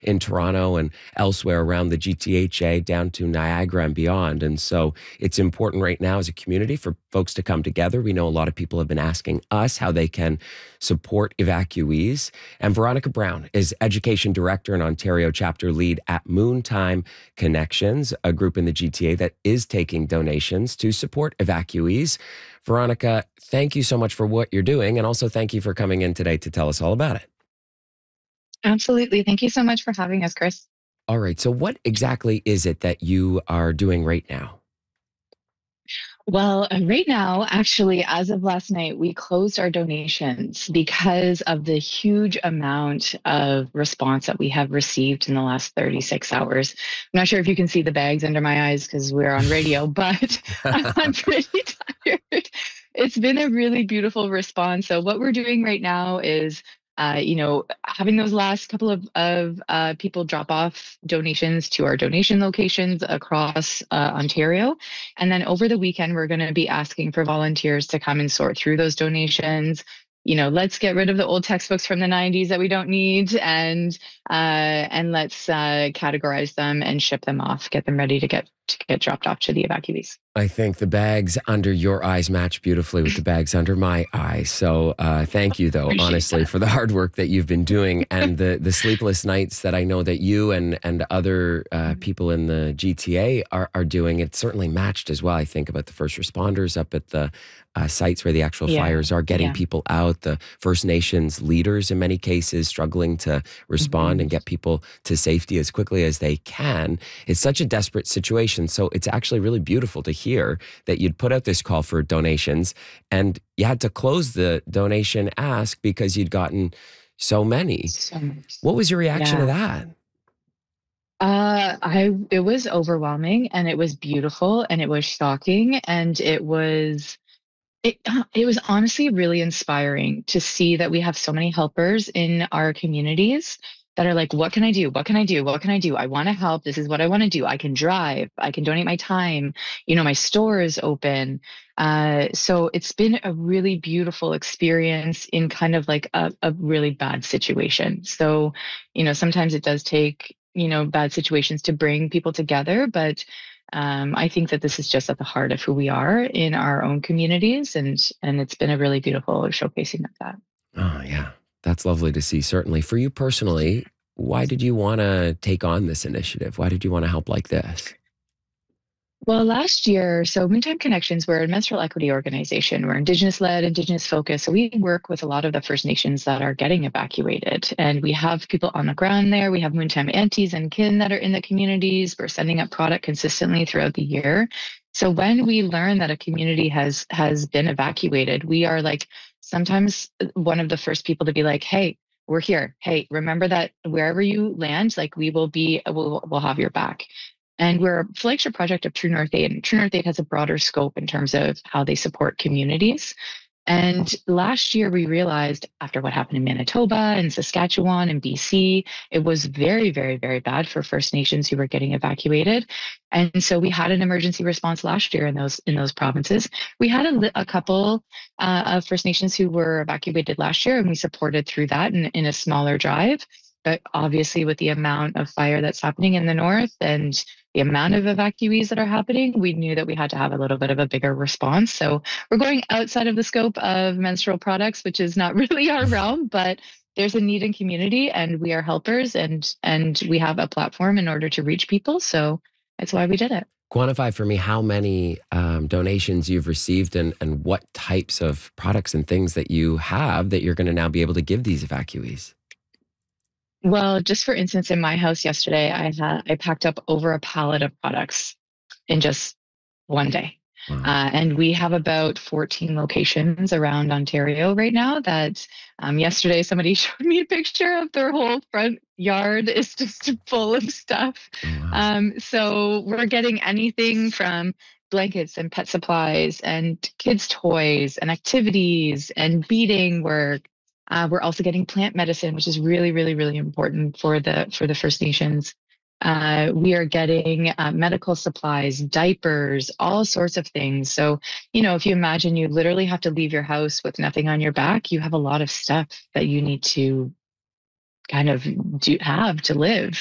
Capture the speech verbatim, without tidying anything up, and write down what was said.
in Toronto and elsewhere around the G T H A down to Niagara and beyond. And so it's important right now as a community for folks to come together. We know a lot of people have been asking us how they can support evacuees. And Veronica Brown is Education Director and Ontario Chapter Lead at Moontime Connections, a group in the G T A that is taking donations to support evacuees. Veronica, thank you so much for what you're doing. And also thank you for coming in today to tell us all about it. Absolutely. Thank you so much for having us, Chris. All right. So what exactly is it that you are doing right now? Well, uh, right now, actually, as of last night, we closed our donations because of the huge amount of response that we have received in the last thirty-six hours. I'm not sure if you can see the bags under my eyes because we're on radio, but I'm pretty tired. It's been a really beautiful response. So what we're doing right now is uh, you know, having those last couple of, of uh, people drop off donations to our donation locations across uh, Ontario. And then over the weekend, we're going to be asking for volunteers to come and sort through those donations. You know, let's get rid of the old textbooks from the nineties that we don't need, and uh, and let's uh, categorize them and ship them off, get them ready to get to get dropped off to the evacuees. I think the bags under your eyes match beautifully with the bags under my eyes. So uh, thank you, though, Appreciate honestly, that. for the hard work that you've been doing and the, the sleepless nights that I know that you and, and other uh, people in the G T A are, are doing. It's certainly matched as well. I think about the first responders up at the uh, sites where the actual Yeah, fires are, getting yeah. people out, the First Nations leaders in many cases struggling to respond Mhm. and get people to safety as quickly as they can. It's such a desperate situation. So it's actually really beautiful to hear that you'd put out this call for donations and you had to close the donation ask because you'd gotten so many. So much. What was your reaction to Yeah. that? Uh, I it was overwhelming, and it was beautiful, and it was shocking, and it was it uh, it was honestly really inspiring to see that we have so many helpers in our communities that are like, what can I do? What can I do? What can I do? I want to help. This is what I want to do. I can drive. I can donate my time. You know, my store is open. Uh, so it's been a really beautiful experience in kind of like a, a really bad situation. So, you know, sometimes it does take, you know, bad situations to bring people together, but um, I think that this is just at the heart of who we are in our own communities, and and it's been a really beautiful showcasing of that. Oh, yeah. That's lovely to see, certainly. For you personally, why did you want to take on this initiative? Why did you want to help like this? Well, last year, so Moontime Connections, we're a menstrual equity organization. We're Indigenous led, Indigenous focused. So we work with a lot of the First Nations that are getting evacuated. And we have people on the ground there. We have Moontime aunties and kin that are in the communities. We're sending up product consistently throughout the year. So when we learn that a community has has been evacuated, we are like sometimes one of the first people to be like, hey, we're here. Hey, remember that wherever you land, like we will be, we'll, we'll have your back. And we're a flagship project of True North Aid, and True North Aid has a broader scope in terms of how they support communities. And last year, we realized after what happened in Manitoba and Saskatchewan and B C, it was very, very, very bad for First Nations who were getting evacuated. And so we had an emergency response last year in those in those provinces. We had a, a couple uh, of First Nations who were evacuated last year, and we supported through that in, in a smaller drive. But obviously, with the amount of fire that's happening in the north and the amount of evacuees that are happening, we knew that we had to have a little bit of a bigger response. So we're going outside of the scope of menstrual products, which is not really our realm, but there's a need in community, and we are helpers, and and we have a platform in order to reach people. So that's why we did it. Quantify for me how many um, donations you've received and, and what types of products and things that you have that you're going to now be able to give these evacuees. Well, just for instance, in my house yesterday, I had I packed up over a pallet of products in just one day. Wow. Uh, and we have about fourteen locations around Ontario right now that um, yesterday somebody showed me a picture of their whole front yard is just full of stuff. Oh, wow. Um, so we're getting anything from blankets and pet supplies and kids' toys and activities and beading work. Uh, we're also getting plant medicine, which is really, really, really important for the for the First Nations. Uh, we are getting uh, medical supplies, diapers, all sorts of things. So, you know, if you imagine you literally have to leave your house with nothing on your back, you have a lot of stuff that you need to kind of do have to live.